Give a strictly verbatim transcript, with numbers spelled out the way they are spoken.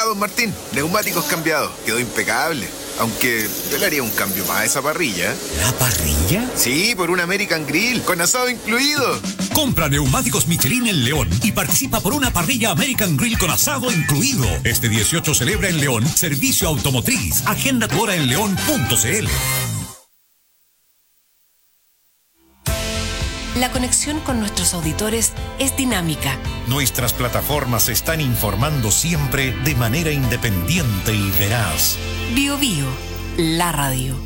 don Martín. Neumáticos cambiados. Quedó impecable. Aunque yo le haría un cambio más a esa parrilla. ¿La parrilla? Sí, por un American Grill, con asado incluido. Compra neumáticos Michelin en León y participa por una parrilla American Grill con asado incluido. Este dieciocho celebra en León Servicio Automotriz. Agenda tu hora en león punto c l. La conexión con nuestros auditores es dinámica. Nuestras plataformas están informando siempre de manera independiente y veraz. Bio Bio, la radio.